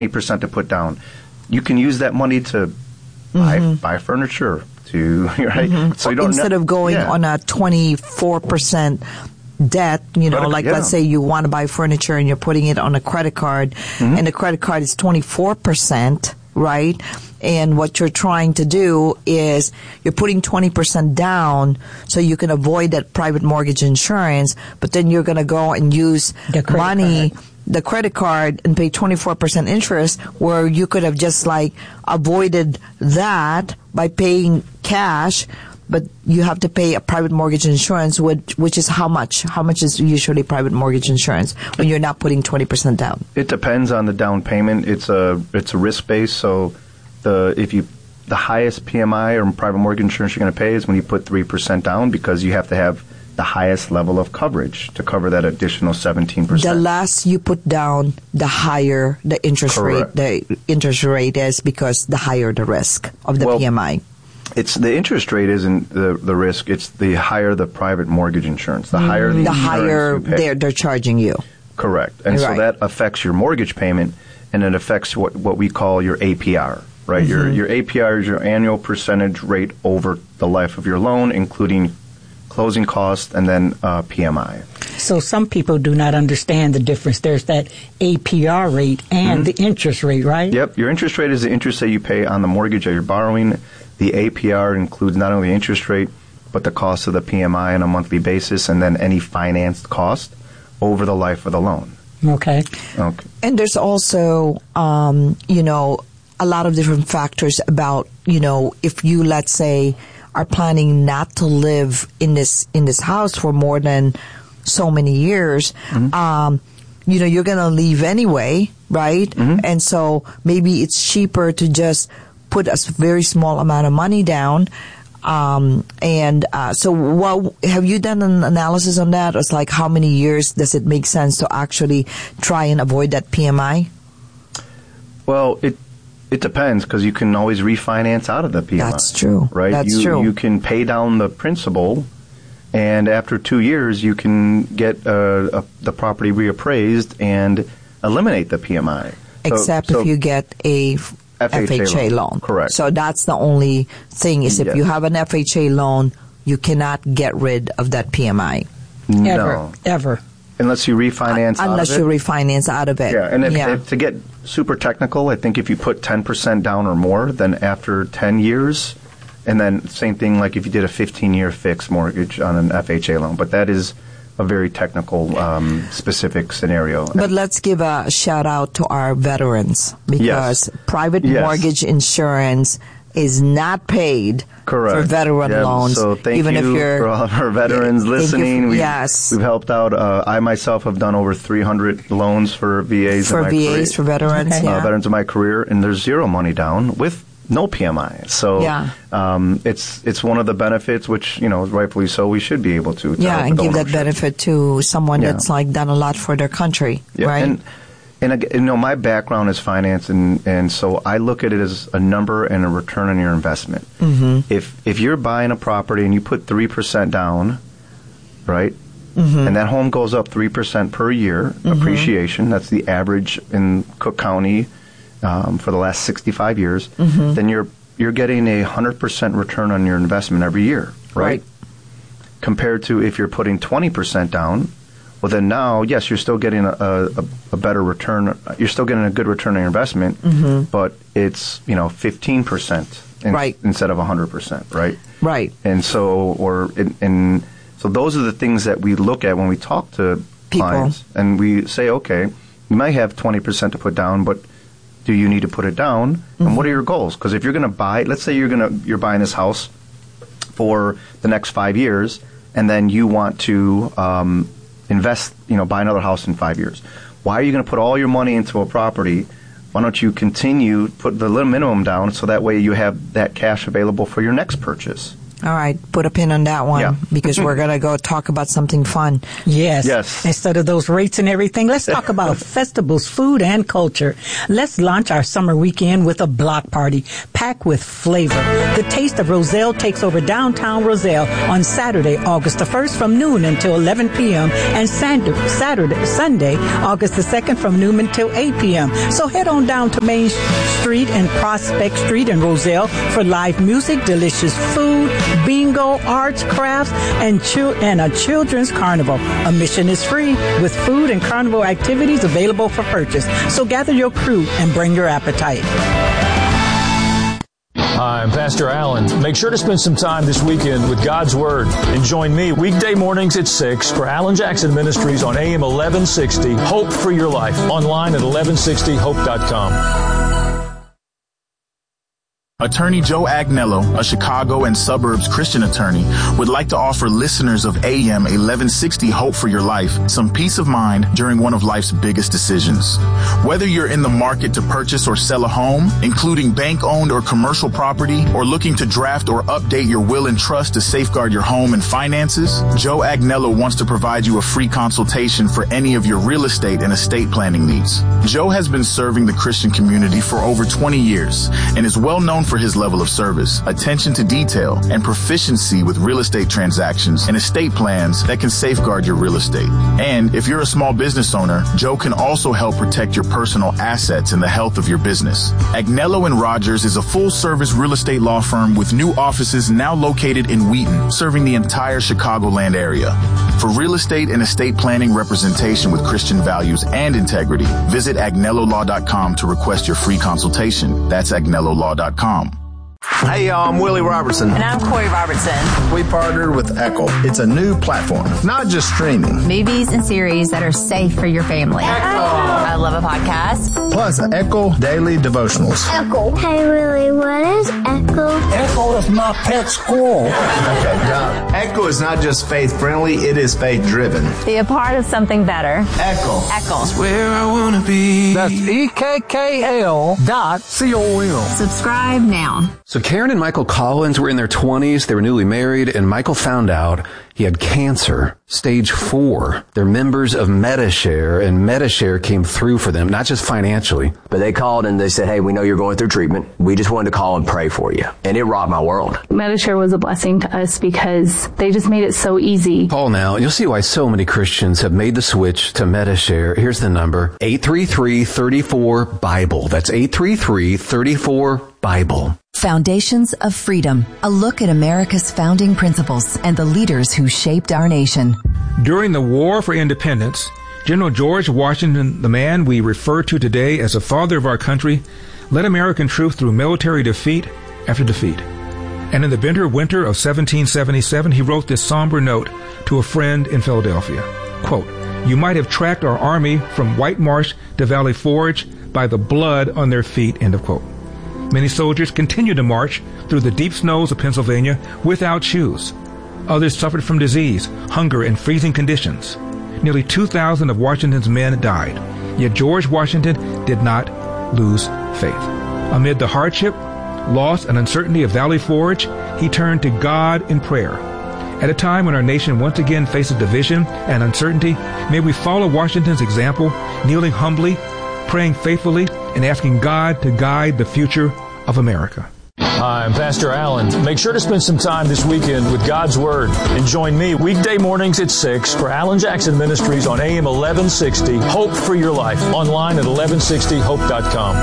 8% to put down. You can use that money to buy furniture. Right? So you don't instead of going on a 24% debt, let's say you want to buy furniture and you're putting it on a credit card, and the credit card is 24%, right? And what you're trying to do is you're putting 20% down so you can avoid that private mortgage insurance, but then you're going to go and use the credit card and pay 24% interest, where you could have just avoided that by paying cash, but you have to pay a private mortgage insurance, which is how much? How much is usually private mortgage insurance when you're not putting 20% down? It depends on the down payment. It's a risk based, so the highest PMI or private mortgage insurance you're going to pay is when you put 3% down, because you have to have the highest level of coverage to cover that additional 17%. The less you put down, the higher the interest rate. The interest rate is, because the higher the risk of the PMI. It's the interest rate isn't the risk. It's the higher the private mortgage insurance. The higher the higher they're charging you. Correct, and so that affects your mortgage payment, and it affects what we call your APR. Right, your APR is your annual percentage rate over the life of your loan, including closing costs and then PMI. So some people do not understand the difference. There's that APR rate and the interest rate, right? Yep, your interest rate is the interest that you pay on the mortgage that you're borrowing. The APR includes not only the interest rate, but the cost of the PMI on a monthly basis, and then any financed cost over the life of the loan. Okay. And there's also, a lot of different factors about, if you, let's say, are planning not to live in this house for more than so many years, you're going to leave anyway, right? And so maybe it's cheaper to just put a very small amount of money down. So have you done an analysis on that? It's like, how many years does it make sense to actually try and avoid that PMI? Well, it depends, because you can always refinance out of the PMI. That's true. Right? That's true. You can pay down the principal, and after 2 years, you can get the property reappraised and eliminate the PMI. Except if you get a FHA loan. Correct. So that's the only thing, is if you have an FHA loan, you cannot get rid of that PMI. Ever. Unless you refinance out of it. Unless you refinance out of it. Yeah, and if to get super technical, I think if you put 10% down or more, then after 10 years, and then same thing like if you did a 15-year fixed mortgage on an FHA loan. But that is a very technical, specific scenario. But let's give a shout-out to our veterans, because private mortgage insurance is not paid for veteran loans. So thank you for all of our veterans listening. We've helped out. I myself have done over 300 loans for VAs. For VAs, for veterans, veterans of my career, and there's zero money down with no PMI. So it's one of the benefits, which, rightfully so, we should be able to. And give that benefit to someone that's done a lot for their country, right? And my background is finance, and so I look at it as a number and a return on your investment. If you're buying a property and you put 3% down, right, and that home goes up 3% per year appreciation, that's the average in Cook County for the last 65 years, then you're getting a 100% return on your investment every year, right? Compared to if you're putting 20% down. Well, then now, yes, you're still getting a better return. You're still getting a good return on your investment, but it's 15% instead of 100%, right? Right. And so, so those are the things that we look at when we talk to clients, and we say, okay, you might have 20% to put down, but do you need to put it down? And what are your goals? Because if you're going to buy, let's say you're buying this house for the next 5 years, and then you want to invest, buy another house in 5 years. Why are you going to put all your money into a property? Why don't you continue, put the little minimum down, so that way you have that cash available for your next purchase? All right, put a pin on that one because we're going to go talk about something fun. Yes. Instead of those rates and everything, let's talk about festivals, food, and culture. Let's launch our summer weekend with a block party packed with flavor. The Taste of Roselle takes over downtown Roselle on Saturday, August the 1st from noon until 11 p.m. and Sunday, August the 2nd from noon until 8 p.m. So head on down to Main Street and Prospect Street in Roselle for live music, delicious food, bingo, arts, crafts, and a children's carnival. Admission is free with food and carnival activities available for purchase. So gather your crew and bring your appetite. Hi, I'm Pastor Allen. Make sure to spend some time this weekend with God's Word and join me weekday mornings at 6 for Alan Jackson Ministries on AM 1160, Hope for Your Life, online at 1160hope.com. Attorney Joe Agnello, a Chicago and suburbs Christian attorney, would like to offer listeners of AM 1160 Hope for Your Life some peace of mind during one of life's biggest decisions. Whether you're in the market to purchase or sell a home, including bank-owned or commercial property, or looking to draft or update your will and trust to safeguard your home and finances, Joe Agnello wants to provide you a free consultation for any of your real estate and estate planning needs. Joe has been serving the Christian community for over 20 years and is well known for his level of service, attention to detail, and proficiency with real estate transactions and estate plans that can safeguard your real estate. And if you're a small business owner, Joe can also help protect your personal assets and the health of your business. Agnello & Rogers is a full-service real estate law firm with new offices now located in Wheaton, serving the entire Chicagoland area. For real estate and estate planning representation with Christian values and integrity, visit agnellolaw.com to request your free consultation. That's agnellolaw.com. Hey, y'all, I'm Willie Robertson. And I'm Corey Robertson. We partnered with Echo. It's a new platform, not just streaming. Movies and series that are safe for your family. Echo. I love a podcast. Plus, Echo Daily Devotionals. Echo. Hey, Willie, what is Echo? Echo is my pet squirrel. Okay, John. Echo is not just faith-friendly, it is faith-driven. Be a part of something better. Echo. Echo. That's where I want to be. That's EKKL.com. Subscribe now. So Karen and Michael Collins were in their 20s. They were newly married, and Michael found out he had cancer, stage 4. They're members of Medi-Share, and Medi-Share came through for them, not just financially. But they called and they said, hey, we know you're going through treatment. We just wanted to call and pray for you. And it rocked my world. Medi-Share was a blessing to us because they just made it so easy. Call now. You'll see why so many Christians have made the switch to Medi-Share. Here's the number, 833-34-BIBLE. That's 833-34-BIBLE. Foundations of Freedom, a look at America's founding principles and the leaders who shaped our nation. During the War for Independence, General George Washington, the man we refer to today as the father of our country, led American troops through military defeat after defeat. And in the bitter winter of 1777, he wrote this somber note to a friend in Philadelphia. Quote, "You might have tracked our army from White Marsh to Valley Forge by the blood on their feet," end of quote. Many soldiers continued to march through the deep snows of Pennsylvania without shoes. Others suffered from disease, hunger, and freezing conditions. Nearly 2,000 of Washington's men died. Yet George Washington did not lose faith. Amid the hardship, loss, and uncertainty of Valley Forge, he turned to God in prayer. At a time when our nation once again faces division and uncertainty, may we follow Washington's example, kneeling humbly, praying faithfully, and asking God to guide the future of America. Hi, I'm Pastor Allen. Make sure to spend some time this weekend with God's Word and join me weekday mornings at 6 for Alan Jackson Ministries on AM 1160, Hope for Your Life, online at 1160hope.com.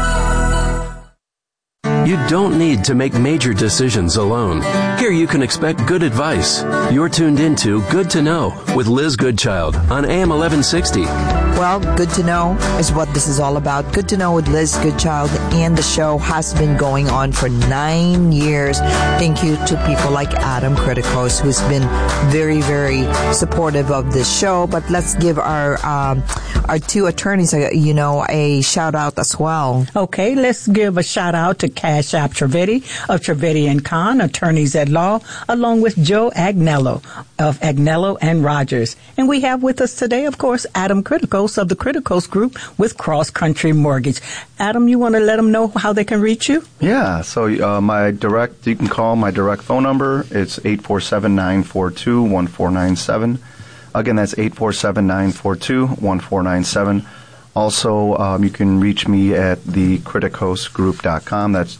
You don't need to make major decisions alone. Here you can expect good advice. You're tuned into Good to Know with Liz Goodchild on AM 1160. Well, Good to Know is what this is all about. Good to Know with Liz Goodchild, and the show has been going on for 9 years. Thank you to people like Adam Criticos, who's been very, very supportive of this show. But let's give our two attorneys, a shout out as well. Okay, let's give a shout out to Cash Cash App Trivedi of Trivedi & Kahn, attorneys at law, along with Joe Agnello of Agnello and Rogers. And we have with us today, of course, Adam Criticos of the Criticos Group with Cross Country Mortgage. Adam, you want to let them know how they can reach you? Yeah, so you can call my direct phone number. It's 847-942-1497. Again, that's 847-942-1497. Also, you can reach me at thecriticosgroup.com. That's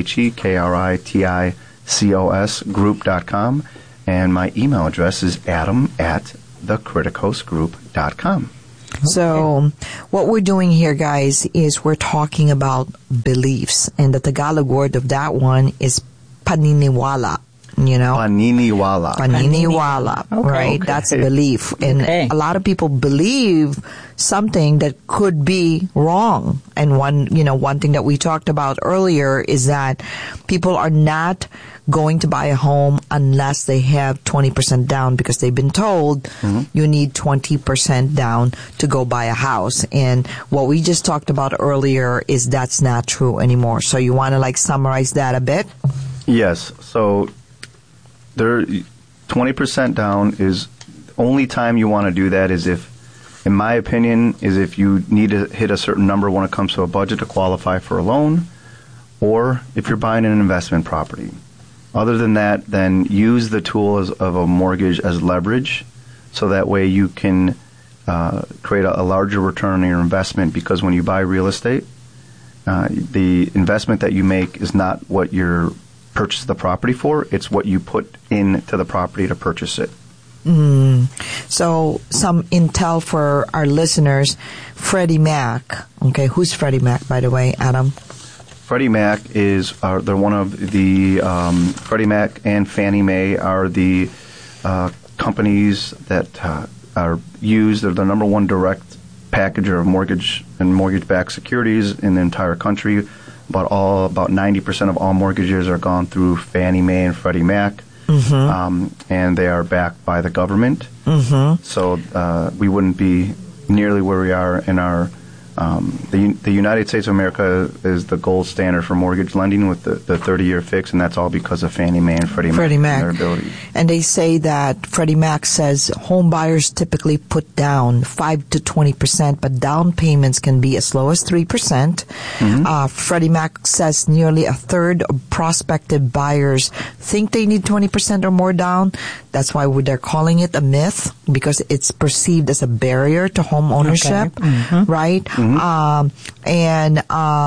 TheKriticos group.com. And my email address is adam@thecriticosgroup.com. So what we're doing here, guys, is we're talking about beliefs. And the Tagalog word of that one is paniniwala. You know? Paniniwala. Paniniwala, right? Okay. That's a belief. And a lot of people believe something that could be wrong. And one thing that we talked about earlier is that people are not going to buy a home unless they have 20% down, because they've been told you need 20% down to go buy a house. And what we just talked about earlier is that's not true anymore. So you want to summarize that a bit? Yes. So 20% down is only time you want to do that is if, in my opinion, is if you need to hit a certain number when it comes to a budget to qualify for a loan, or if you're buying an investment property. Other than that, then use the tool of a mortgage as leverage, so that way you can create a larger return on your investment, because when you buy real estate, the investment that you make is not what you're purchase the property for, it's what you put into the property to purchase it. So some intel for our listeners. Freddie Mac. Okay, who's Freddie Mac, by the way, Adam? Freddie Mac they're one of the, Freddie Mac and Fannie Mae are the companies that are used. They're the number one direct packager of mortgage and mortgage-backed securities in the entire country. About 90% of all mortgages are gone through Fannie Mae and Freddie Mac, and they are backed by the government. So we wouldn't be nearly where we are in our. The United States of America is the gold standard for mortgage lending with the 30-year fix, and that's all because of Fannie Mae and Freddie Mac. And their ability. And they say that Freddie Mac says home buyers typically put down 5 to 20%, but down payments can be as low as 3%. Freddie Mac says nearly a third of prospective buyers think they need 20% or more down. That's why they're calling it a myth, because it's perceived as a barrier to home ownership, right? And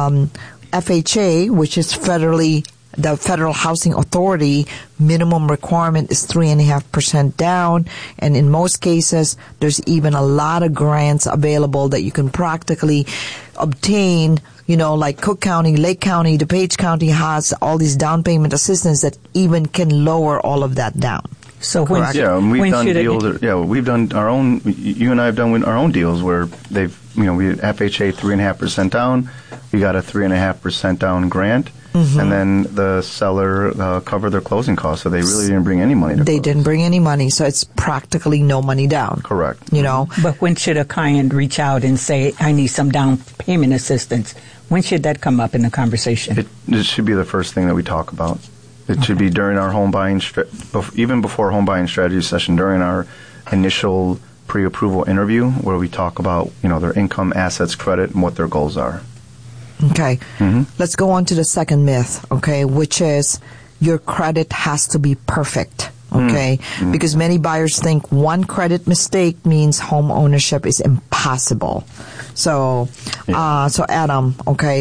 FHA, which is the Federal Housing Authority, minimum requirement is 3.5% down, and in most cases, there's even a lot of grants available that you can practically obtain. Like Cook County, Lake County, DuPage County has all these down payment assistance that even can lower all of that down. So we've done deals. We've done our own. You and I have done our own deals where they've, we had FHA 3.5% down. We got a 3.5% down grant, and then the seller covered their closing costs. So they really didn't bring any money. They didn't bring any money, so it's practically no money down. Correct. But when should a client reach out and say, "I need some down payment assistance"? When should that come up in the conversation? It should be the first thing that we talk about. It should be during our home buying, even before home buying strategy session, during our initial pre-approval interview, where we talk about, their income, assets, credit, and what their goals are. Okay. Let's go on to the second myth, okay, which is your credit has to be perfect, okay? Because many buyers think one credit mistake means home ownership is impossible. So, so Adam, okay,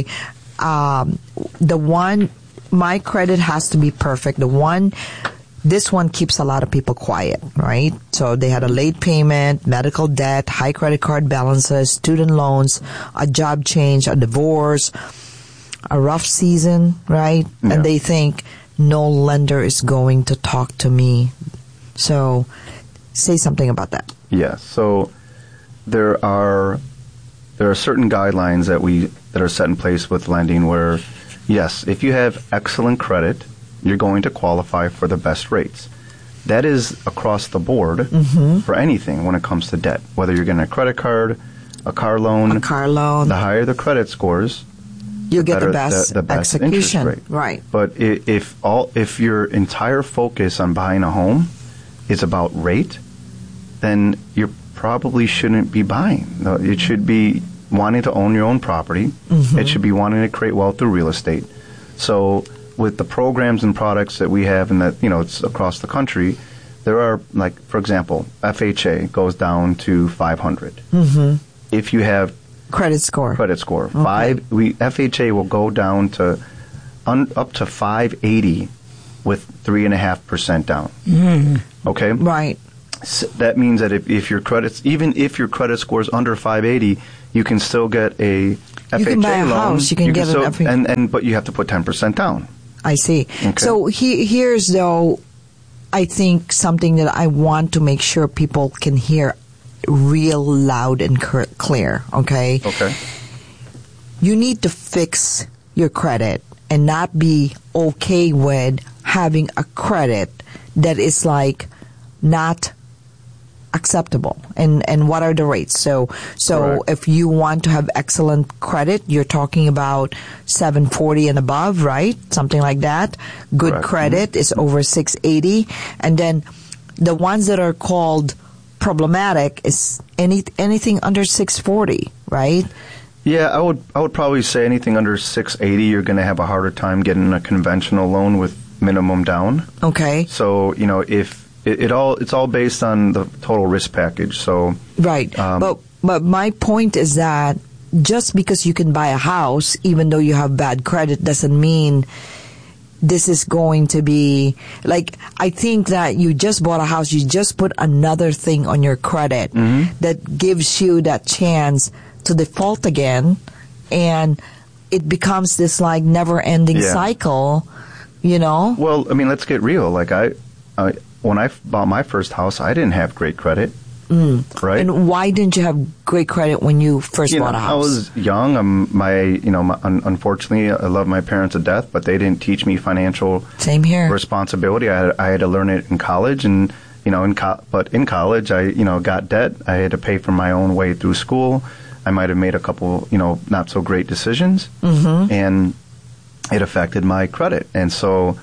my credit has to be perfect. This one keeps a lot of people quiet, right? So they had a late payment, medical debt, high credit card balances, student loans, a job change, a divorce, a rough season, right? Yeah. And they think no lender is going to talk to me. So say something about that. Yeah. So there are certain guidelines that are set in place with lending where, yes, if you have excellent credit, you're going to qualify for the best rates. That is across the board for anything when it comes to debt. Whether you're getting a credit card, a car loan. The higher the credit scores, you get the best execution, interest rate. Right? But if your entire focus on buying a home is about rate, then you probably shouldn't be buying. It should be wanting to own your own property. Mm-hmm. It should be wanting to create wealth through real estate. So with the programs and products that we have, and that it's across the country, there are, like, for example, FHA goes down to 500. Mm-hmm. If you have credit score. Okay. FHA will go down to up to 580 with 3.5% down. Mm-hmm. Okay? Right. So that means that if your credit score is under 580, you can still get a FHA you can buy a loan. House. You can get an FHA. But you have to put 10% down. I see. Okay. So here's, though, I think something that I want to make sure people can hear real loud and clear, okay? Okay. You need to fix your credit and not be okay with having a credit that is, like, not acceptable. And what are the rates? So Correct. If you want to have excellent credit, you're talking about 740 and above, right? Something like that. Good Correct. credit is over 680. And then the ones that are called problematic is anything under 640, right? Yeah, I would probably say anything under 680, you're going to have a harder time getting a conventional loan with minimum down. Okay. So, if it's all based on the total risk package. So right. But my point is that just because you can buy a house, even though you have bad credit, doesn't mean this is going to be, like, I think that you just bought a house, you just put another thing on your credit that gives you that chance to default again, and it becomes this, like, never-ending cycle, Well, I mean, let's get real. Like, when I bought my first house, I didn't have great credit. Right. And why didn't you have great credit when you first bought a house? I was young. Unfortunately, I love my parents to death, but they didn't teach me financial responsibility. I had to learn it in college, and in college, I got debt. I had to pay for my own way through school. I might have made a couple not so great decisions, and it affected my credit. And so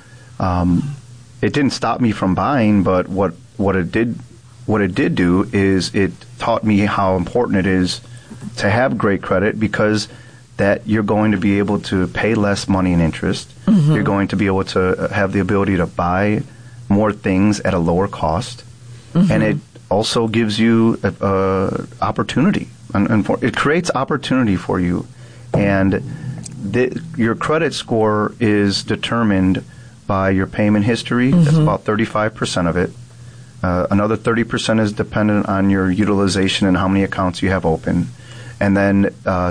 it didn't stop me from buying, but what it did do is it taught me how important it is to have great credit, because that you're going to be able to pay less money in interest. You're going to be able to have the ability to buy more things at a lower cost, and it also gives you opportunity. And it creates opportunity for you, and your credit score is determined by your payment history. That's about 35% of it. Another 30% is dependent on your utilization and how many accounts you have open, and then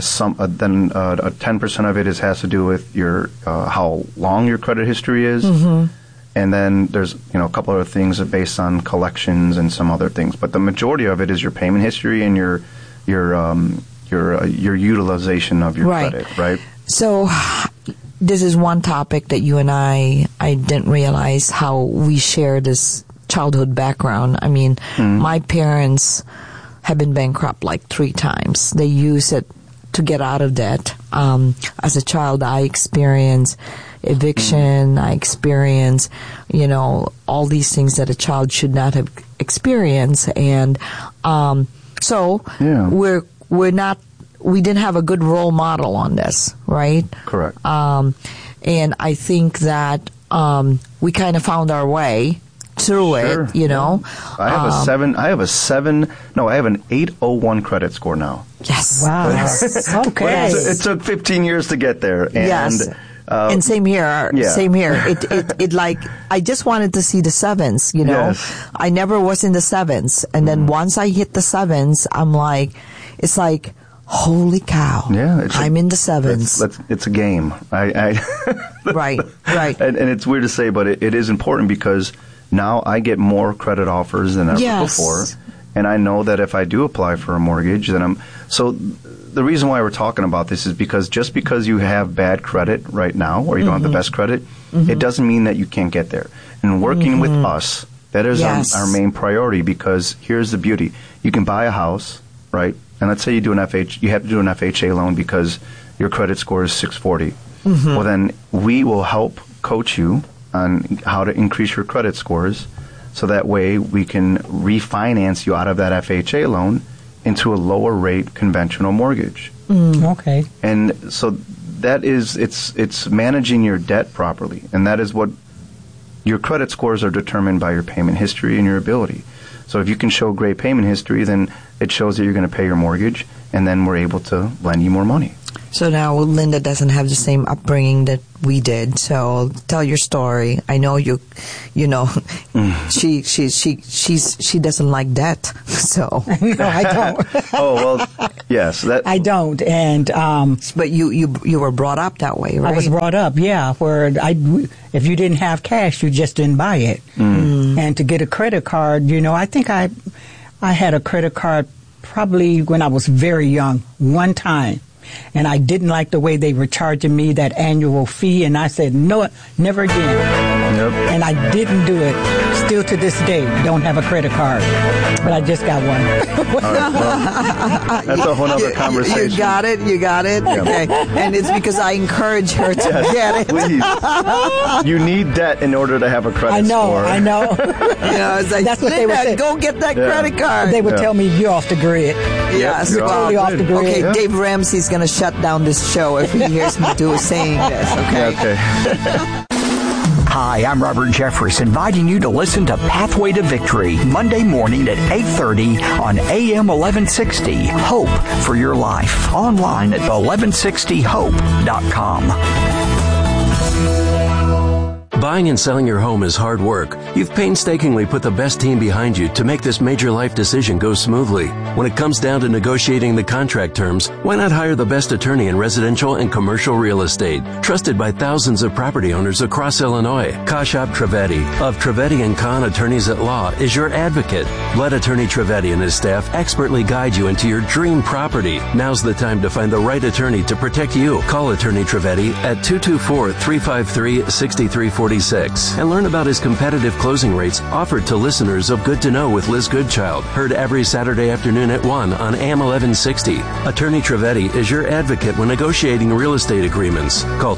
10% of it has to do with your how long your credit history is, and then there's a couple other things based on collections and some other things. But the majority of it is your payment history and your utilization of your credit, right? So this is one topic that you and I didn't realize how we share this childhood background. I mean, my parents have been bankrupt like 3 times. They use it to get out of debt. As a child, I experienced eviction. I experienced, all these things that a child should not have experienced. And we didn't have a good role model on this, right? Correct. And I think that we kind of found our way through it, I have I have an 801 credit score now. Yes. Wow. Okay. It took 15 years to get there. And, yes. And same here. Yeah. Same here. It like, I just wanted to see the 7s, Yes. I never was in the 7s. And then once I hit the 7s, I'm like, it's like, holy cow. Yeah. I'm in the 7s. It's a game. Right. And it's weird to say, but it is important, because now I get more credit offers than ever before. And I know that if I do apply for a mortgage, then so the reason why we're talking about this is because just because you have bad credit right now, or you don't have the best credit, it doesn't mean that you can't get there. And working with us, that is our main priority, because here's the beauty. You can buy a house, right? And let's say you have to do an FHA loan because your credit score is 640. Well, then we will help coach you on how to increase your credit scores, so that way we can refinance you out of that FHA loan into a lower rate conventional mortgage. Okay. And so that is, it's managing your debt properly, and that is what your credit scores are determined by your payment history and your ability. So if you can show great payment history, then it shows that you're going to pay your mortgage, and then we're able to lend you more money. So now Linda doesn't have the same upbringing that we did. So tell your story. I know you know, she doesn't like debt. So no, I don't. Oh well, yes, I don't. And but you were brought up that way, right? I was brought up, yeah. Where if you didn't have cash, you just didn't buy it. And to get a credit card, I think I had a credit card probably when I was very young, one time. And I didn't like the way they were charging me that annual fee, and I said, no, never again. Yep. And I didn't do it. Still to this day, don't have a credit card. But I just got one. Well, that's a whole other conversation. You got it? Yeah. Okay. And it's because I encourage her to get it. Please. You need debt in order to have a credit score. I know. It's like, that's what they would say. Go get that credit card. They would tell me, you're off the grid. Yes. You're totally off the grid. Okay, Dave Ramsey's going to shut down this show if he hears me saying this, okay? Okay. Hi, I'm Robert Jeffress, inviting you to listen to Pathway to Victory, Monday morning at 8:30 on AM 1160. Hope for your life. Online at 1160hope.com. Buying and selling your home is hard work. You've painstakingly put the best team behind you to make this major life decision go smoothly. When it comes down to negotiating the contract terms, why not hire the best attorney in residential and commercial real estate, trusted by thousands of property owners across Illinois? Kashab Trivedi of Trivedi & Kahn Attorneys at Law is your advocate. Let Attorney Trivedi and his staff expertly guide you into your dream property. Now's the time to find the right attorney to protect you. Call Attorney Trivedi at 224-353-6346 and learn about his competitive closing rates offered to listeners of Good to Know with Liz Goodchild. Heard every Saturday afternoon at 1 on AM 1160. Attorney Trivedi is your advocate when negotiating real estate agreements. Call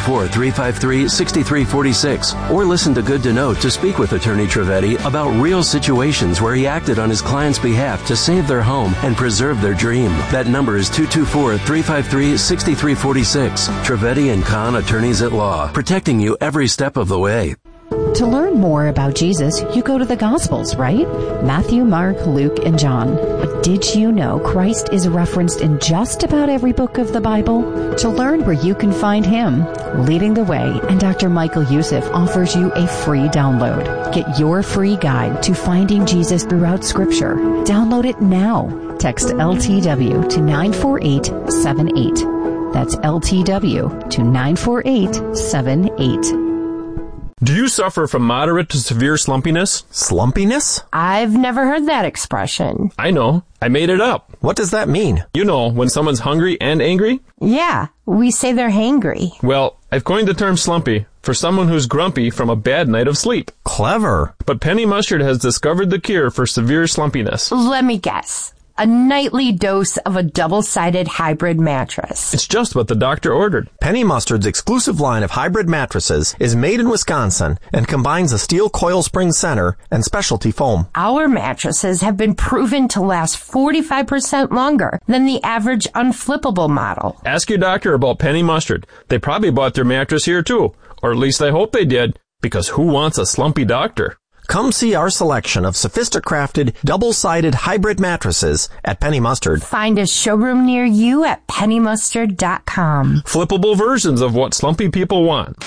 224-353-6346 or listen to Good to Know to speak with Attorney Trivedi about real situations where he acted on his client's behalf to save their home and preserve their dream. That number is 224-353-6346. Trivedi & Kahn Attorneys at Law, protecting you every step of the way. To learn more about Jesus, you go to the Gospels, right? Matthew, Mark, Luke, and John. But did you know Christ is referenced in just about every book of the Bible? To learn where you can find Him, Leading the Way and Dr. Michael Youssef offers you a free download. Get your free guide to finding Jesus throughout Scripture. Download it now. Text LTW to 94878. That's LTW to 94878. Do you suffer from moderate to severe slumpiness? Slumpiness? I've never heard that expression. I know. I made it up. What does that mean? You know, when someone's hungry and angry? Yeah, we say they're hangry. Well, I've coined the term slumpy for someone who's grumpy from a bad night of sleep. Clever. But Penny Mustard has discovered the cure for severe slumpiness. Let me guess. A nightly dose of a double-sided hybrid mattress. It's just what the doctor ordered. Penny Mustard's exclusive line of hybrid mattresses is made in Wisconsin and combines a steel coil spring center and specialty foam. Our mattresses have been proven to last 45% longer than the average unflippable model. Ask your doctor about Penny Mustard. They probably bought their mattress here too. Or at least I hope they did. Because who wants a slumpy doctor? Come see our selection of sophisticrafted, double-sided hybrid mattresses at Penny Mustard. Find a showroom near you at pennymustard.com. Flippable versions of what slumpy people want.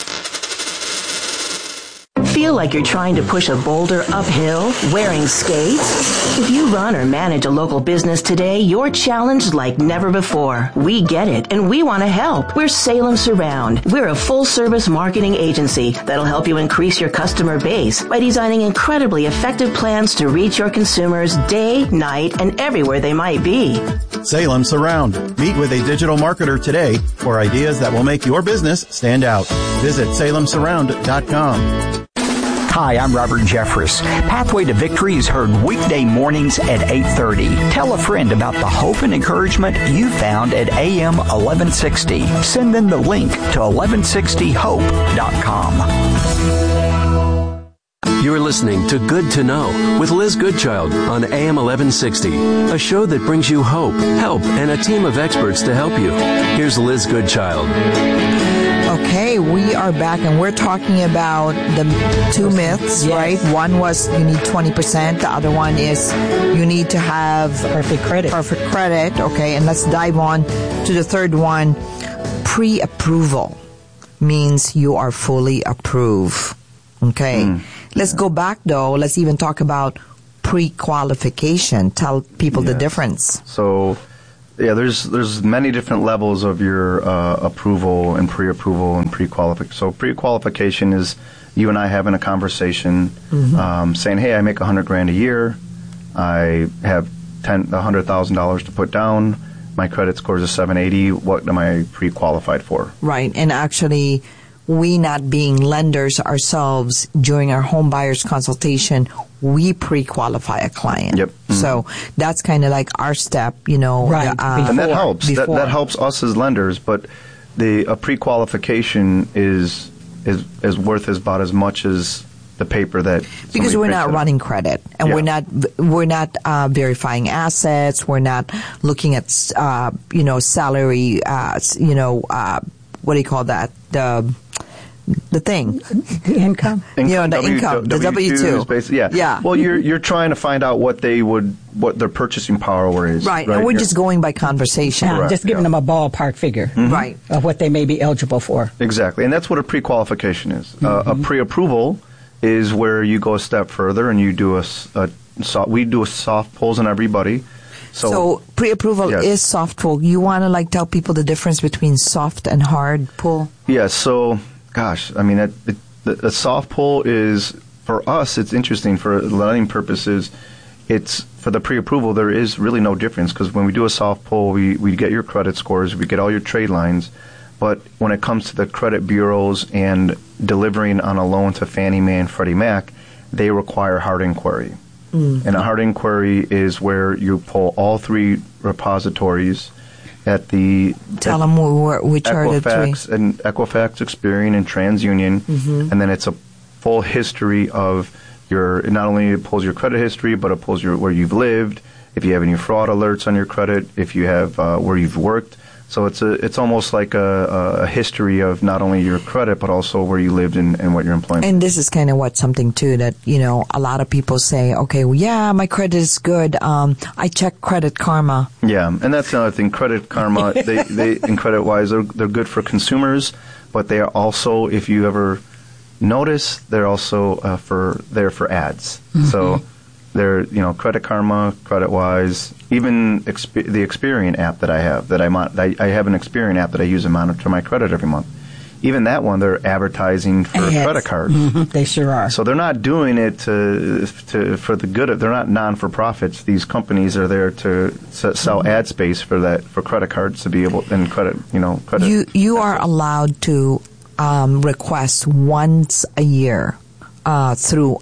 Feel like you're trying to push a boulder uphill wearing skates? If you run or manage a local business today, you're challenged like never before. We get it, and we want to help. We're Salem Surround. We're a full-service marketing agency that'll help you increase your customer base by designing incredibly effective plans to reach your consumers day, night, and everywhere they might be. Salem Surround. Meet with a digital marketer today for ideas that will make your business stand out. Visit salemsurround.com. Hi, I'm Robert Jeffress. Pathway to Victory is heard weekday mornings at 8:30. Tell a friend about the hope and encouragement you found at AM 1160. Send them the link to 1160hope.com. You're listening to Good to Know with Liz Goodchild on AM 1160, a show that brings you hope, help, and a team of experts to help you. Here's Liz Goodchild. Okay, we are back and we're talking about the two myths, right? One was you need 20%. The other one is you need to have perfect credit. Okay, and let's dive on to the third one. Pre-approval means you are fully approved. Okay. Let's go back though. Let's even talk about pre-qualification. Tell people the difference. So, yeah, there's many different levels of your approval and pre-approval and pre-qualification. So pre-qualification is you and I having a conversation, saying, "Hey, I make $100,000 a year. I have $100,000 to put down. My credit score is a 780. What am I pre-qualified for?" Right, and actually, we not being lenders ourselves during our home buyers consultation, we pre-qualify a client. Yep. So that's kind of like our step, Right. And that helps. That helps us as lenders, but a pre-qualification is worth about as much as the paper that because we're not running credit and we're not verifying assets. We're not looking at salary. What do you call that? The thing. The income? The income. The W-2. Yeah. Well, you're trying to find out what their purchasing power is. Right. And we're just going by conversation. Yeah, just giving them a ballpark figure. Right. Of what they may be eligible for. Exactly. And that's what a pre-qualification is. A pre-approval is where you go a step further and you do we do a soft pulls on everybody. So pre-approval is soft pull. You want to tell people the difference between soft and hard pull? Yeah. So, gosh, I mean, the soft pull is, for us, it's interesting for lending purposes. It's for the pre-approval. There is really no difference because when we do a soft pull, we get your credit scores, we get all your trade lines. But when it comes to the credit bureaus and delivering on a loan to Fannie Mae and Freddie Mac, they require hard inquiry. And a hard inquiry is where you pull all three repositories at the... Tell them which are the three. Equifax, Experian, and TransUnion. And then it's a full history of it not only pulls your credit history, but it pulls where you've lived, if you have any fraud alerts on your credit, if you have where you've worked. So it's almost like a history of not only your credit, but also where you lived and what your employment. And this is kind of something too that, a lot of people say, okay, well, yeah, my credit is good. I check Credit Karma. Yeah, and that's another thing. Credit Karma, they in credit-wise, they're good for consumers, but they are also, if you ever notice, they're also there for ads. So they're, Credit Karma, CreditWise, even the Experian app that I have, I have an Experian app that I use to monitor my credit every month. Even that one, they're advertising for credit cards. They sure are. So they're not doing it for the good of. They're not non-for-profits. These companies are there to sell ad space for credit cards to be able and credit. You are allowed to request once a year through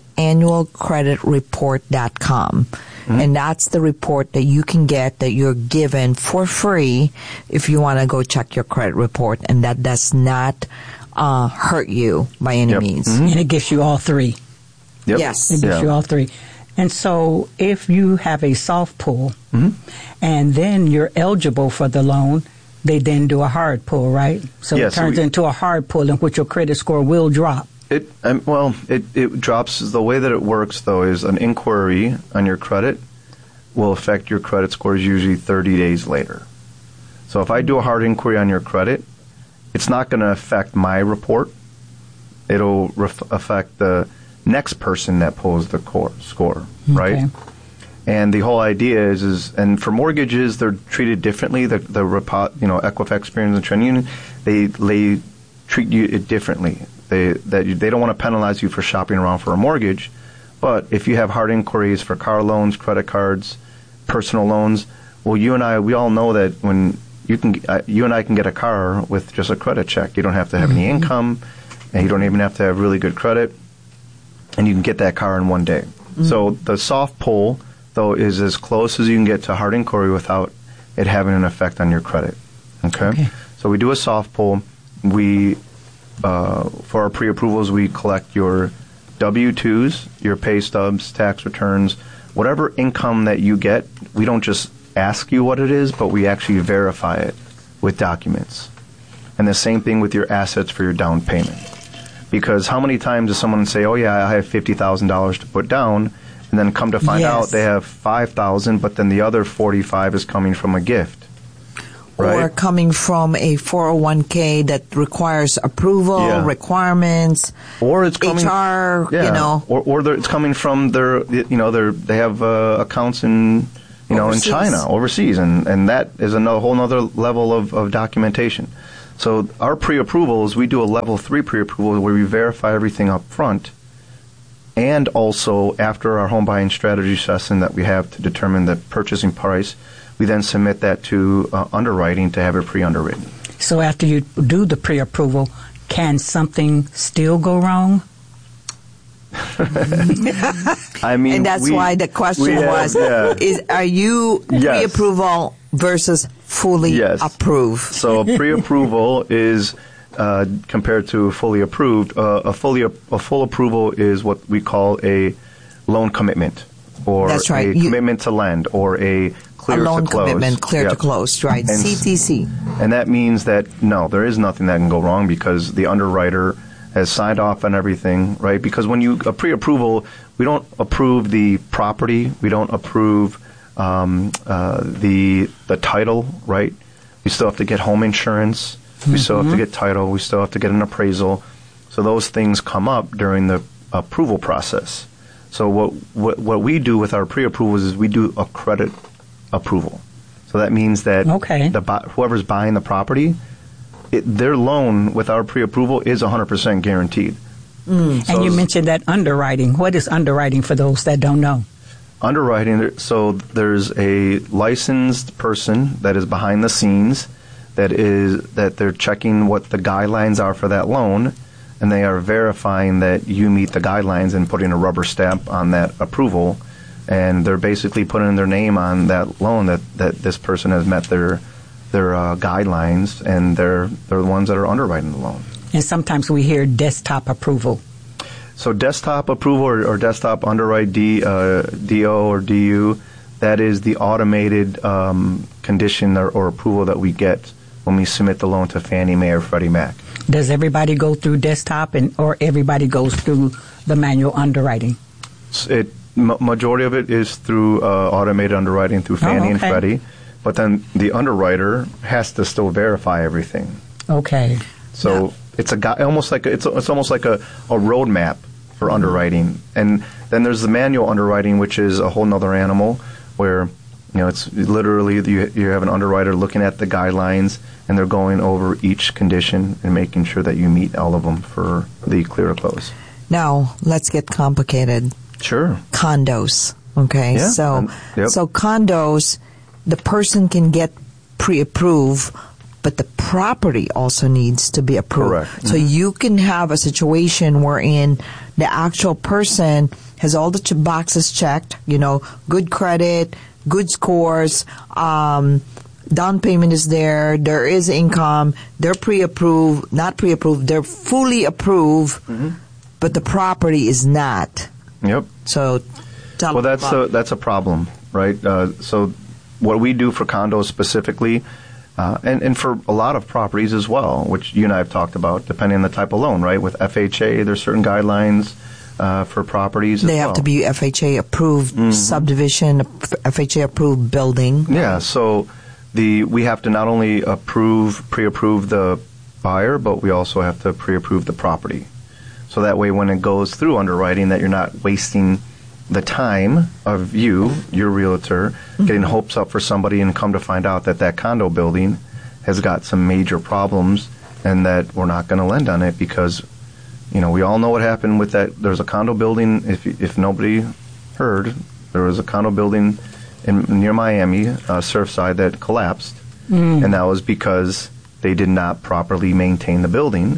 annualcreditreport.com. And that's the report that you can get that you're given for free if you want to go check your credit report. And that does not hurt you by any means. And it gives you all three. Yep. Yes. It gives you all three. And so if you have a soft pull and then you're eligible for the loan, they then do a hard pull, right? So it turns into a hard pull in which your credit score will drop. It drops. The way that it works, though, is an inquiry on your credit will affect your credit scores usually 30 days later. So if I do a hard inquiry on your credit, it's not going to affect my report. It'll affect the next person that pulls the score, right? And the whole idea is and for mortgages, they're treated differently. The Equifax, Experian, and TransUnion, they treat you differently. They don't want to penalize you for shopping around for a mortgage, but if you have hard inquiries for car loans, credit cards, personal loans, well, you and I, we all know that when you and I can get a car with just a credit check. You don't have to have any income, and you don't even have to have really good credit. and you can get that car in one day. So the soft pull, though, is as close as you can get to hard inquiry without it having an effect on your credit. Okay? So we do a soft pull. We, for our pre-approvals, we collect your W-2s, your pay stubs, tax returns, whatever income that you get. We don't just ask you what it is, but we actually verify it with documents. And the same thing with your assets for your down payment. Because how many times does someone say, oh, yeah, I have $50,000 to put down, and then come to find out they have $5,000, but then the other $45,000 is coming from a gift. Right? Or coming from a 401k that requires approval, requirements, or it's coming, HR, or it's coming from their, they have accounts in, overseas. In China, overseas, and that is a whole other level of documentation. So our pre-approvals, we do a level 3 pre-approval where we verify everything up front, and also after our home buying strategy session that we have to determine the purchasing price, we then submit that to underwriting to have it pre-underwritten. So after you do the pre-approval, can something still go wrong? I mean, and that's why the question was: are you pre-approval versus fully approved? So pre-approval is compared to fully approved. A full approval is what we call a loan commitment, or a commitment to lend, or a clear to close. A loan commitment, clear to close, right? And CTC. And that means that no, there is nothing that can go wrong because the underwriter has signed off on everything, right? Because when you pre-approval, we don't approve the property, we don't approve the title, right? We still have to get home insurance, we still have to get title, we still have to get an appraisal. So those things come up during the approval process. So what we do with our pre-approvals is we do a credit approval. So that means that whoever's buying the property, their loan with our pre-approval is 100% guaranteed. So and you mentioned that underwriting. What is underwriting for those that don't know? Underwriting, so there's a licensed person that is behind the scenes that they're checking what the guidelines are for that loan, and they are verifying that you meet the guidelines and putting a rubber stamp on that approval, and they're basically putting their name on that loan that this person has met their guidelines, and they're the ones that are underwriting the loan. And sometimes we hear desktop approval. So desktop approval or desktop underwrite DO or DU, that is the automated condition or approval that we get when we submit the loan to Fannie Mae or Freddie Mac. Does everybody go through desktop or everybody goes through the manual underwriting? Majority of it is through automated underwriting through Fannie and Freddie. But then the underwriter has to still verify everything. Okay. So it's almost like a roadmap for underwriting, and then there's the manual underwriting, which is a whole nother animal, where it's literally you have an underwriter looking at the guidelines, and they're going over each condition and making sure that you meet all of them for the clear to close. Now let's get complicated. Sure. Condos. Okay. Yeah. So condos. The person can get pre-approved, but the property also needs to be approved. Correct. So you can have a situation wherein the actual person has all the boxes checked, good credit, good scores, down payment is there is income, they're pre-approved, not pre-approved, they're fully approved, but the property is not. Yep. So that's a problem, right? So what we do for condos specifically, and for a lot of properties as well, which you and I have talked about, depending on the type of loan, right? With FHA, there's certain guidelines for propriaties as well. They have to be FHA approved subdivision, FHA approved building. Yeah, so we have to not only pre-approve the buyer, but we also have to pre-approve the property. So that way when it goes through underwriting, that you're not wasting the time of your realtor, getting hopes up for somebody and come to find out that condo building has got some major problems and that we're not going to lend on it because, we all know what happened with that. There's a condo building, if nobody heard, there was a condo building near Miami, Surfside, that collapsed. And that was because they did not properly maintain the building.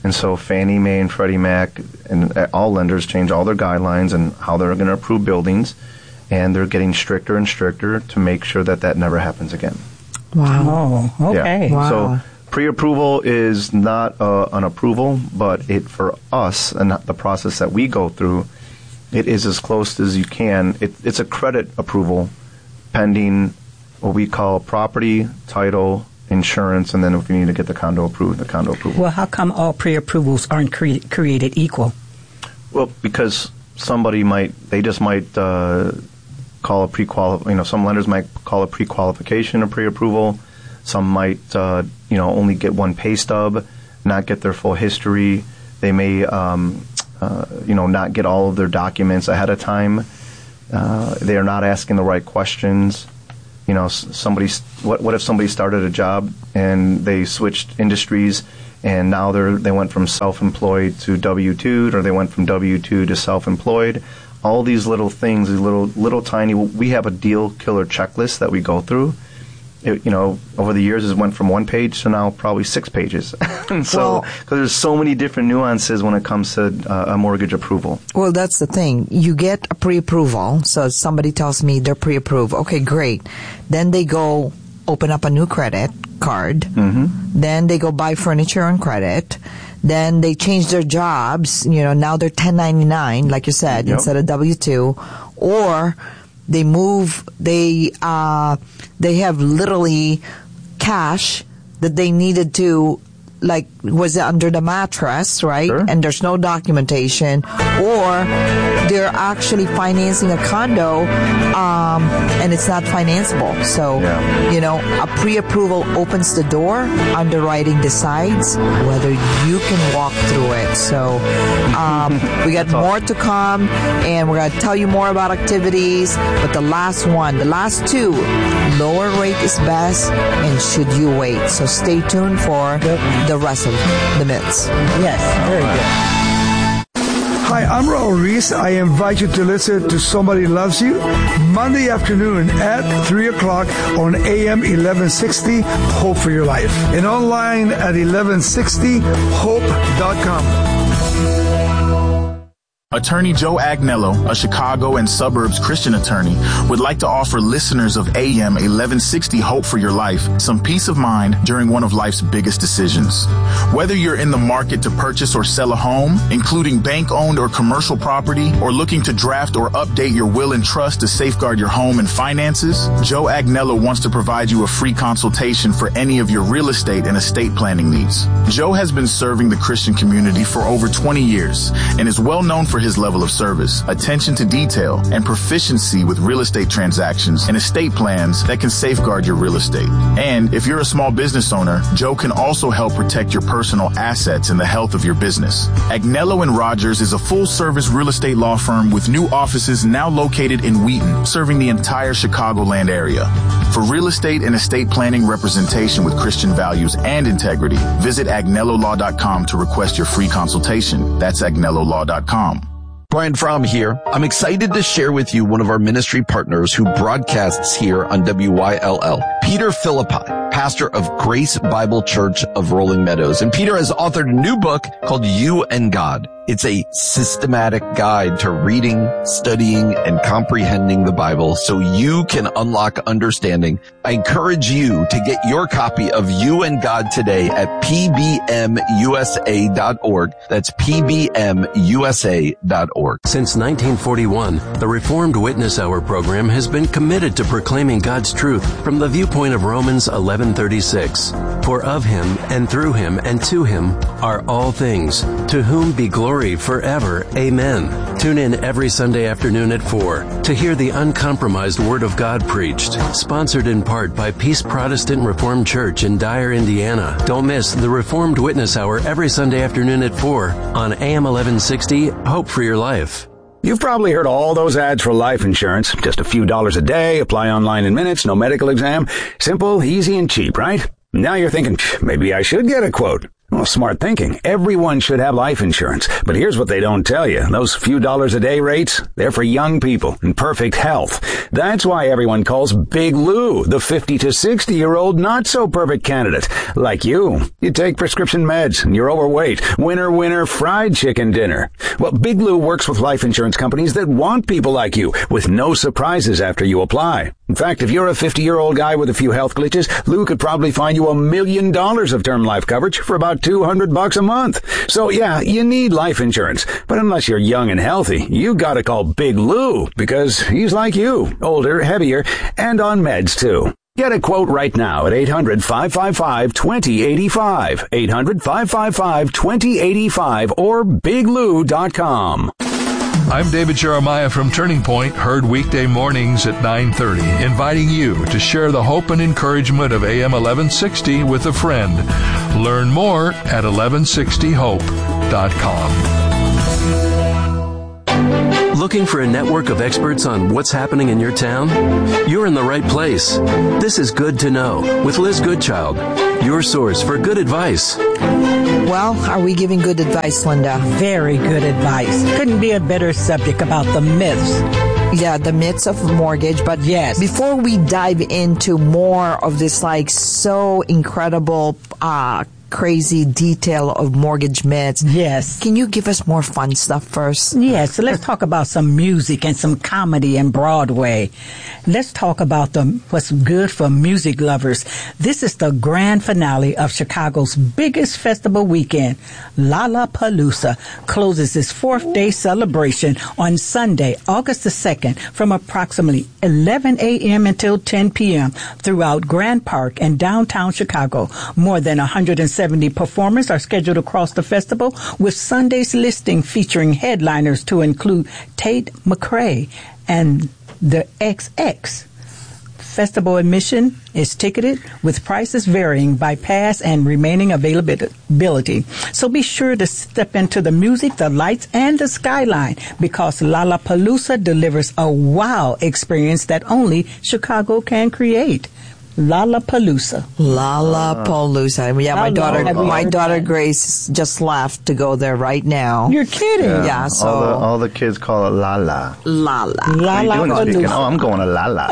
And so Fannie Mae and Freddie Mac and all lenders change all their guidelines and how they're going to approve buildings, and they're getting stricter and stricter to make sure that never happens again. Wow. Oh, okay. Yeah. Wow. So pre-approval is not an approval, but for us and the process that we go through, it is as close as you can. It's a credit approval pending what we call property, title, insurance, and then if you need to get the condo approved, the condo approval. Well, how come all pre-approvals aren't created equal? Well, because somebody might call a pre-qualify. Some lenders might call a pre-qualification a pre-approval. Some might, only get one pay stub, not get their full history. They may, not get all of their documents ahead of time. They are not asking the right questions. What if somebody started a job and they switched industries and now they went from self-employed to W-2'd, or they went from W-2 to self-employed? All these little things, these little tiny. We have a deal killer checklist that we go through. Over the years, it went from 1 page to now probably 6 pages. And so, because there's so many different nuances when it comes to a mortgage approval. Well, that's the thing. You get a pre-approval. So somebody tells me they're pre-approved. Okay, great. Then they go open up a new credit card. Mm-hmm. Then they go buy furniture on credit. Then they change their jobs. Now they're 1099, like you said, instead of W-2. Or they move, they have literally cash that they needed to, was under the mattress, right? Sure. And there's no documentation. Or they're actually financing a condo, and it's not financeable. So, a pre-approval opens the door, underwriting decides whether you can walk through it. So, we got more to come, and we're going to tell you more about activities. But the last two, lower rate is best, and should you wait? So stay tuned for the rest of the myths. Yes, very good. Hi, I'm Raul Reese. I invite you to listen to Somebody Loves You Monday afternoon at 3 o'clock on AM 1160, Hope for Your Life, and online at 1160hope.com. Attorney Joe Agnello, a Chicago and suburbs Christian attorney, would like to offer listeners of AM 1160 Hope for Your Life some peace of mind during one of life's biggest decisions. Whether you're in the market to purchase or sell a home, including bank-owned or commercial property, or looking to draft or update your will and trust to safeguard your home and finances, Joe Agnello wants to provide you a free consultation for any of your real estate and estate planning needs. Joe has been serving the Christian community for over 20 years and is well known for his level of service, attention to detail, and proficiency with real estate transactions and estate plans that can safeguard your real estate. And if you're a small business owner, Joe can also help protect your personal assets and the health of your business. Agnello & Rogers is a full-service real estate law firm with new offices now located in Wheaton, serving the entire Chicagoland area. For real estate and estate planning representation with Christian values and integrity, visit agnellolaw.com to request your free consultation. That's agnellolaw.com. Brian Fromm here. I'm excited to share with you one of our ministry partners who broadcasts here on WYLL, Peter Philippi, pastor of Grace Bible Church of Rolling Meadows. And Peter has authored a new book called You and God. It's a systematic guide to reading, studying, and comprehending the Bible so you can unlock understanding. I encourage you to get your copy of You and God today at pbmusa.org. That's pbmusa.org. Since 1941, the Reformed Witness Hour program has been committed to proclaiming God's truth from the viewpoint of Romans 11:36. For of him, and through him, and to him are all things, to whom be glory forever. Amen. Tune in every Sunday afternoon at 4 to hear the uncompromised Word of God preached. Sponsored in part by Peace Protestant Reformed Church in Dyer, Indiana. Don't miss the Reformed Witness Hour every Sunday afternoon at 4 on AM 1160, Hope for Your Life. You've probably heard all those ads for life insurance. Just a few dollars a day, apply online in minutes, no medical exam. Simple, easy, and cheap, right? Now you're thinking, maybe I should get a quote. Well, smart thinking. Everyone should have life insurance. But here's what they don't tell you. Those few dollars a day rates, they're for young people in perfect health. That's why everyone calls Big Lou the 50 to 60-year-old not-so-perfect candidate. Like you. You take prescription meds and you're overweight. Winner, fried chicken dinner. Well, Big Lou works with life insurance companies that want people like you with no surprises after you apply. In fact, if you're a 50-year-old guy with a few health glitches, Lou could probably find you $1 million of term life coverage for about $200 a month. So yeah, you need life insurance. But unless you're young and healthy, you gotta call Big Lou because he's like you, older, heavier, and on meds too. Get a quote right now at 800-555-2085, 800-555-2085, or biglou.com. I'm David Jeremiah from Turning Point, heard weekday mornings at 9:30, inviting you to share the hope and encouragement of AM 1160 with a friend. Learn more at 1160hope.com. Looking for a network of experts on what's happening in your town? You're in the right place. This is Good to Know with Liz Goodchild, your source for good advice. Well, are we giving good advice, Linda? Very good advice. Couldn't be a better subject about the myths. Yeah, the myths of mortgage. But yes, before we dive into more of this, like, so incredible, crazy detail of mortgage myths. Yes. Can you give us more fun stuff first? Yes. So let's talk about some music and some comedy and Broadway. Let's talk about what's good for music lovers. This is the grand finale of Chicago's biggest festival weekend. Lollapalooza closes its fourth-day celebration on Sunday, August the 2nd, from approximately 11 a.m. until 10 p.m. throughout Grand Park and downtown Chicago. More than 170 performers are scheduled across the festival, with Sunday's listing featuring headliners to include Tate McRae and the XX. Festival admission is ticketed, with prices varying by pass and remaining availability. So be sure to step into the music, the lights, and the skyline, because Lollapalooza delivers a wow experience that only Chicago can create. Lollapalooza. Lollapalooza. Yeah, my daughter Grace just left to go there right now. You're kidding? Yeah. So all the kids call it Lala. Lala. Lollapalooza. Oh, I'm going to Lala.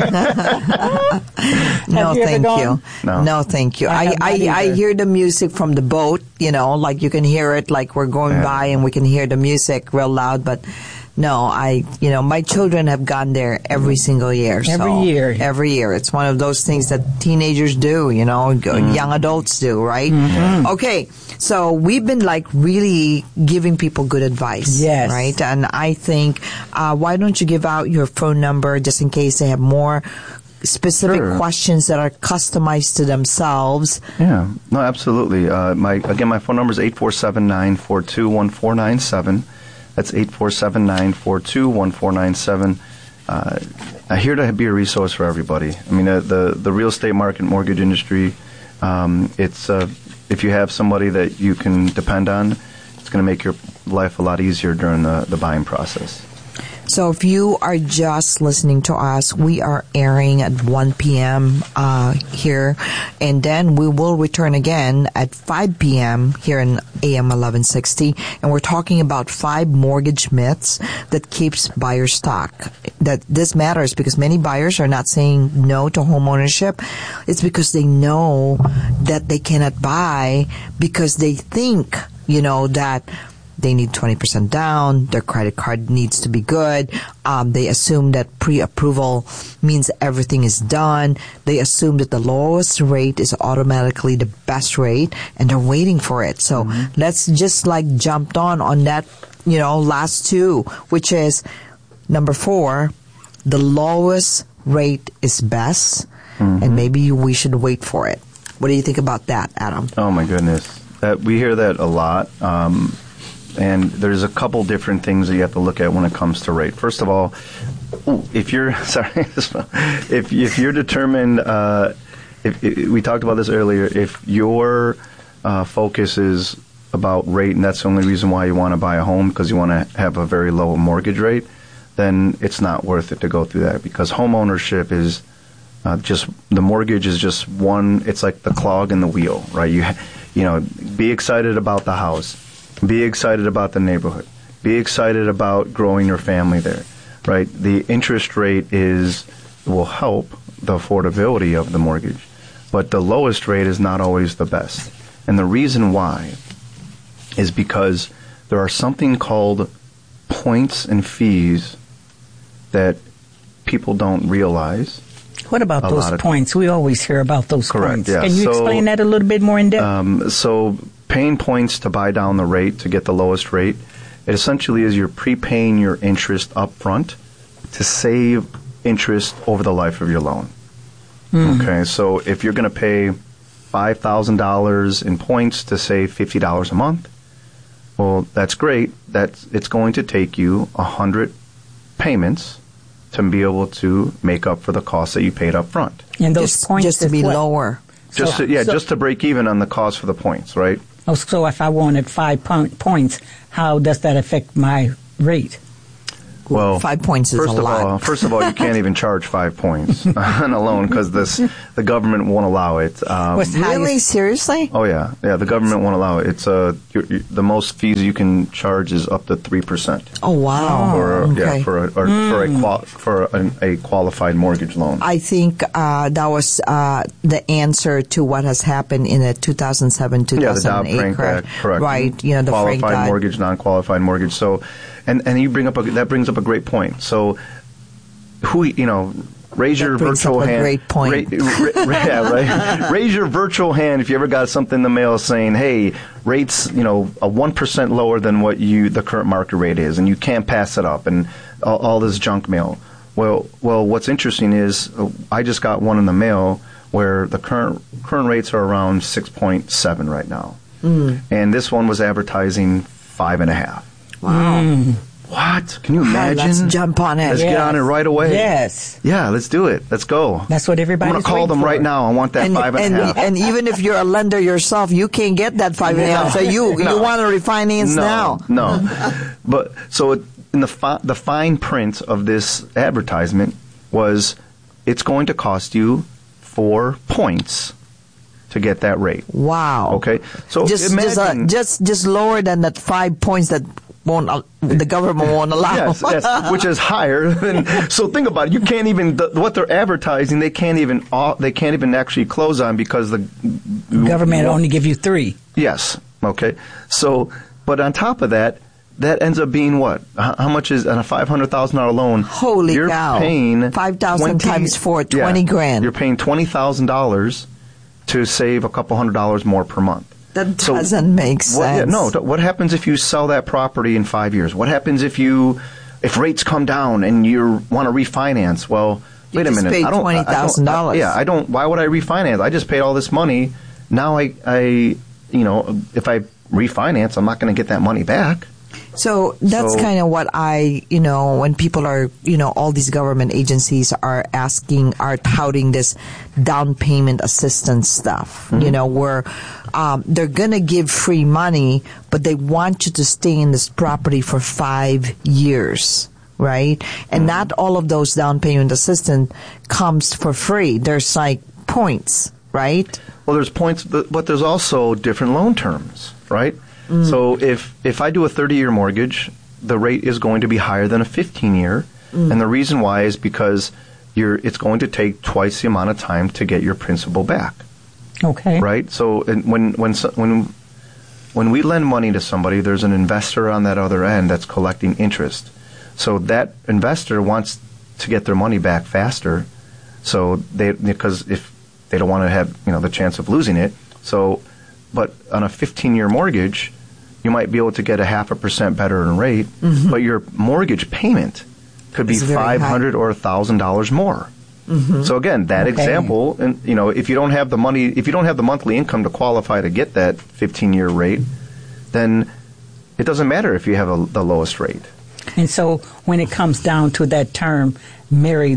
No, thank you. No, thank you. I hear the music from the boat. You know, like you can hear it, like we're going by and we can hear the music real loud, but. No, my children have gone there every single year. Every year. It's one of those things that teenagers do, young adults do, right? Mm-hmm. Okay, so we've been really giving people good advice. Yes. Right? And I think, why don't you give out your phone number just in case they have more specific questions that are customized to themselves? Yeah, no, absolutely. My phone number is 847-942-1497. That's 847-942-1497. I'm here to be a resource for everybody. I mean, the real estate market, mortgage industry, it's if you have somebody that you can depend on, it's going to make your life a lot easier during the buying process. So if you are just listening to us, we are airing at 1 p.m. Here, and then we will return again at 5 p.m. here in AM 1160, and we're talking about 5 mortgage myths that keeps buyers stuck. That this matters because many buyers are not saying no to home ownership. It's because they know that they cannot buy because they think, that they need 20% down. Their credit card needs to be good. They assume that pre-approval means everything is done. They assume that the lowest rate is automatically the best rate, and they're waiting for it. So let's just jump on that, last 2, which is number 4, the lowest rate is best, and maybe we should wait for it. What do you think about that, Adam? Oh my goodness, we hear that a lot. And there's a couple different things that you have to look at when it comes to rate. First of all, if you're determined, if we talked about this earlier, if your focus is about rate and that's the only reason why you want to buy a home because you want to have a very low mortgage rate, then it's not worth it to go through that, because home ownership is the mortgage is just one. It's like the clog in the wheel, right? be excited about the house. Be excited about the neighborhood. Be excited about growing your family there, right? The interest rate will help the affordability of the mortgage, but the lowest rate is not always the best. And the reason why is because there are something called points and fees that people don't realize. What about those points? We always hear about those points. Yeah. Can you explain that a little bit more in depth? So paying points to buy down the rate, to get the lowest rate, it essentially is you're prepaying your interest up front to save interest over the life of your loan. Okay, so if you're going to pay $5,000 in points to save $50 a month, well, that's great. It's going to take you 100 payments to be able to make up for the cost that you paid up front. And those points just to be lower. Just to break even on the cost for the points, right? Oh, so if I wanted 5 points, how does that affect my rate? Well, 5 points is a lot. First of all, you can't even charge 5 points on a loan because the government won't allow it. Really? Seriously? Oh yeah. The government won't allow it. It's the most fees you can charge is up to 3%. Oh wow! For a qualified mortgage loan. I think that was the answer to what has happened in the 2007-2008 the Dodd-Frank Act, correct? Right. The qualified mortgage, non-qualified mortgage. So. And you that brings up a great point. So, raise your virtual hand. Great point. Raise your virtual hand if you ever got something in the mail saying, "Hey, rates, a 1% lower than what the current market rate is, and you can't pass it up," and all this junk mail. Well, what's interesting is I just got one in the mail where the current rates are around 6.7 right now, and this one was advertising 5.5. Wow. What? Can you imagine? Let's jump on it. Let's get on it right away. Yes. Yeah, let's do it. Let's go. That's what everybody's I'm going to call them right now. I want that 5.5. And even if you're a lender yourself, you can't get that 5.5. So you want to refinance now. No. But so in the fine print of this advertisement was it's going to cost you 4 points to get that rate. Wow. Okay. So imagine just lower than that 5 points that the government won't allow. Yes, which is higher than. So think about it. You can't even what they're advertising. They can't even actually close on because the government only give you 3. Yes. Okay. So, but on top of that ends up being what? How much is on a $500,000 loan? Holy you're cow! Paying 5,000 times 4, $20,000. You're paying $20,000 to save a couple $100 more per month. That doesn't make sense. What happens if you sell that property in 5 years? What happens if rates come down and you want to refinance? Well, wait a minute. You just paid $20,000. Why would I refinance? I just paid all this money. Now if I refinance, I'm not going to get that money back. So that's kind of what when people are, all these government agencies are touting this down payment assistance stuff, where they're going to give free money, but they want you to stay in this property for 5 years, right? And not all of those down payment assistance comes for free. There's points, right? Well, there's points, but there's also different loan terms, right? So if I do a 30-year mortgage, the rate is going to be higher than a 15-year, and the reason why is because it's going to take twice the amount of time to get your principal back. Okay. Right. So when we lend money to somebody, there's an investor on that other end that's collecting interest. So that investor wants to get their money back faster. So because if they don't want to have the chance of losing it. So, but on a 15-year mortgage, you might be able to get a 0.5% better in rate, but your mortgage payment could be $500 or $1,000 more. So again, that example, and if you don't have the money, if you don't have the monthly income to qualify to get that 15-year rate, then it doesn't matter if you have the lowest rate. And so when it comes down to that term, marry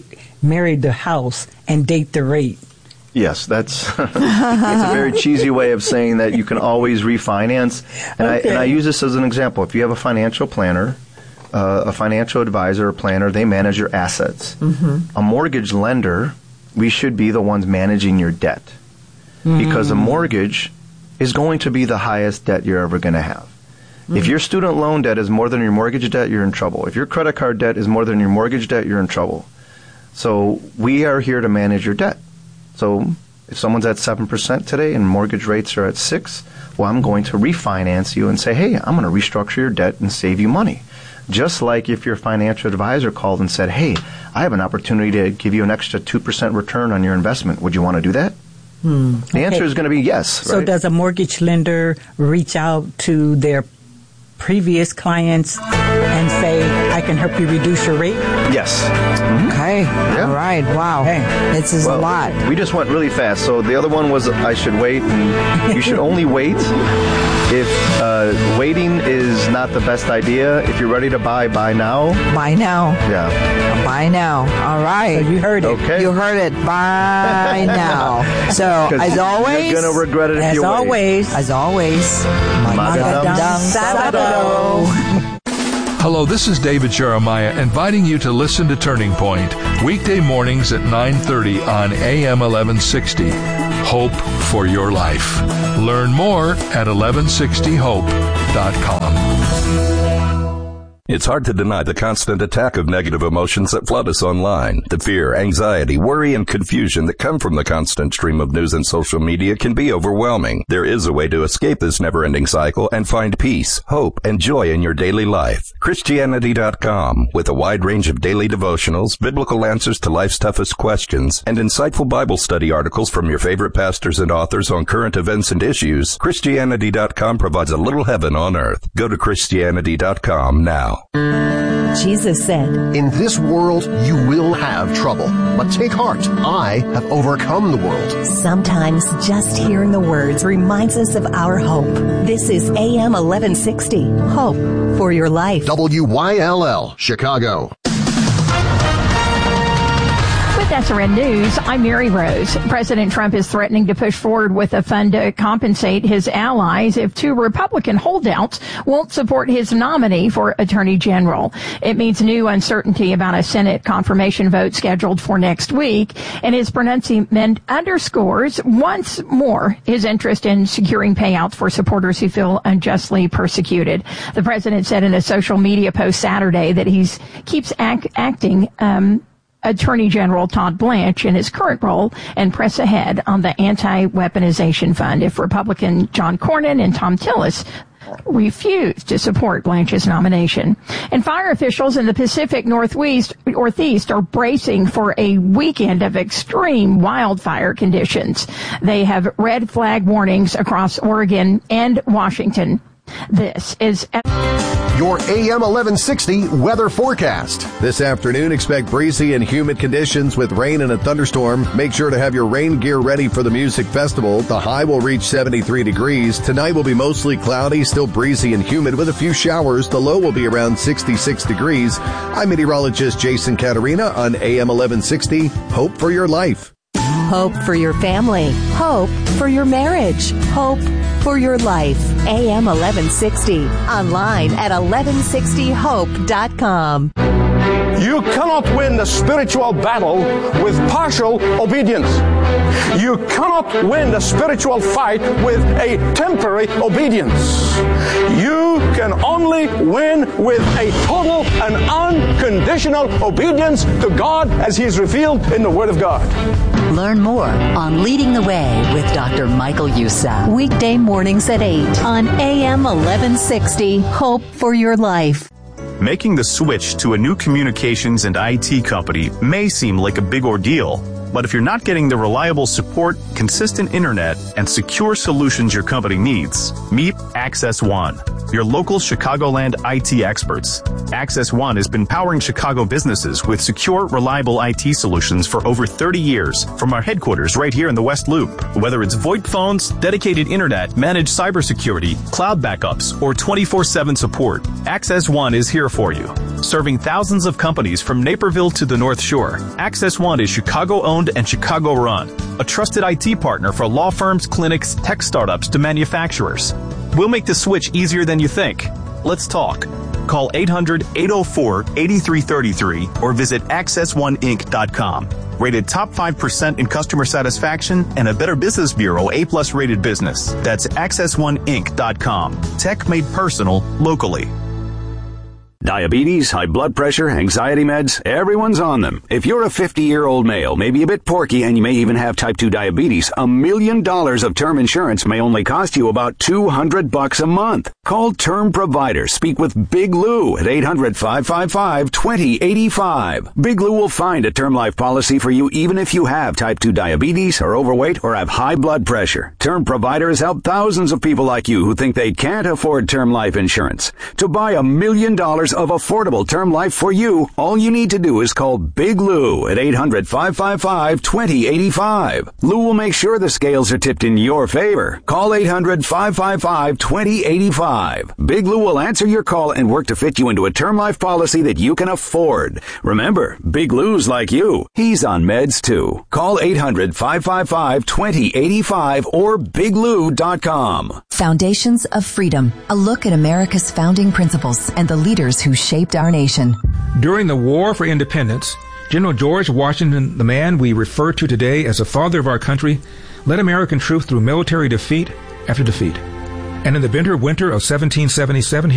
the house and date the rate. Yes, that's it's a very cheesy way of saying that you can always refinance. And I use this as an example. If you have a financial planner, a financial advisor, a planner, they manage your assets. A mortgage lender, we should be the ones managing your debt. Because a mortgage is going to be the highest debt you're ever going to have. If your student loan debt is more than your mortgage debt, you're in trouble. If your credit card debt is more than your mortgage debt, you're in trouble. So we are here to manage your debt. So if someone's at 7% today and mortgage rates are at 6%, well, I'm going to refinance you and say, hey, I'm going to restructure your debt and save you money. Just like if your financial advisor called and said, hey, I have an opportunity to give you an extra 2% return on your investment. Would you want to do that? The answer is going to be yes. So right? Does a mortgage lender reach out to their previous clients and say, I can help you reduce your rate? Yes. Okay. Yeah. All right. Wow. This is a lot. We just went really fast. So the other one was I should wait, and you should only wait if waiting is not the best idea. If you're ready to buy now. Buy now. Yeah. Buy now. All right. So you heard it. Okay. You heard it. Buy now. So, as always. You're going to regret it if you wait. As always. Magadam Sabado. Hello, this is David Jeremiah inviting you to listen to Turning Point weekday mornings at 9:30 on AM 1160. Hope for your life. Learn more at 1160hope.com. It's hard to deny the constant attack of negative emotions that flood us online. The fear, anxiety, worry, and confusion that come from the constant stream of news and social media can be overwhelming. There is a way to escape this never-ending cycle and find peace, hope, and joy in your daily life. Christianity.com, with a wide range of daily devotionals, biblical answers to life's toughest questions, and insightful Bible study articles from your favorite pastors and authors on current events and issues. Christianity.com provides a little heaven on earth. Go to Christianity.com now. Jesus said, in this world you will have trouble, but take heart, I have overcome the world. Sometimes just hearing the words reminds us of our hope. This is AM 1160, Hope for Your Life. WYLL, Chicago. With SRN News, I'm Mary Rose. President Trump is threatening to push forward with a fund to compensate his allies if two Republican holdouts won't support his nominee for Attorney General. It means new uncertainty about a Senate confirmation vote scheduled for next week, and his pronouncement underscores once more his interest in securing payouts for supporters who feel unjustly persecuted. The president said in a social media post Saturday that he keeps acting Attorney General Todd Blanche in his current role and press ahead on the anti-weaponization fund if Republican John Cornyn and Tom Tillis refuse to support Blanche's nomination. And fire officials in the Pacific Northeast are bracing for a weekend of extreme wildfire conditions. They have red flag warnings across Oregon and Washington. This is your AM 1160 weather forecast. This afternoon, expect breezy and humid conditions with rain and a thunderstorm. Make sure to have your rain gear ready for the music festival. The high will reach 73 degrees. Tonight will be mostly cloudy, still breezy and humid with a few showers. The low will be around 66 degrees. I'm meteorologist Jason Caterina on AM 1160. Hope for your life. Hope for your family. Hope for your marriage. Hope for your life. AM 1160. Online at 1160hope.com. You cannot win the spiritual battle with partial obedience. You cannot win the spiritual fight with a temporary obedience. You can only win with a total and unconditional obedience to God as He is revealed in the Word of God. Learn more on Leading the Way with Dr. Michael Youssef. Weekday mornings at 8 on AM 1160. Hope for your life. Making the switch to a new communications and IT company may seem like a big ordeal, but if you're not getting the reliable support, consistent internet, and secure solutions your company needs, meet Access One, your local Chicagoland IT experts. Access One has been powering Chicago businesses with secure, reliable IT solutions for over 30 years from our headquarters right here in the West Loop. Whether it's VoIP phones, dedicated internet, managed cybersecurity, cloud backups, or 24/7 support, Access One is here for you. Serving thousands of companies from Naperville to the North Shore, Access One is Chicago-owned and Chicago-run, a trusted IT partner for law firms, clinics, tech startups to manufacturers. We'll make the switch easier than you think. Let's talk. Call 800-804-8333 or visit AccessOneInc.com. Rated top 5% in customer satisfaction and a Better Business Bureau A+ rated business. That's AccessOneInc.com. Tech made personal locally. Diabetes, high blood pressure, anxiety meds, everyone's on them. If you're a 50-year-old male, maybe a bit porky, and you may even have type 2 diabetes, $1 million of term insurance may only cost you about $200 a month. Call Term Provider. Speak with Big Lou at 800-555-2085. Big Lou will find a term life policy for you even if you have type 2 diabetes, are overweight, or have high blood pressure. Term Provider has helped thousands of people like you who think they can't afford term life insurance. To buy $1 million of affordable term life for you, all you need to do is call Big Lou at 800-555-2085. Lou will make sure the scales are tipped in your favor. Call 800-555-2085. Big Lou will answer your call and work to fit you into a term life policy that you can afford. Remember, Big Lou's like you. He's on meds too. Call 800-555-2085 or biglou.com. Foundations of Freedom, a look at America's founding principles and the leaders who shaped our nation. During the War for Independence, General George Washington, the man we refer to today as the father of our country, led American troops through military defeat after defeat. And in the bitter winter of 1777,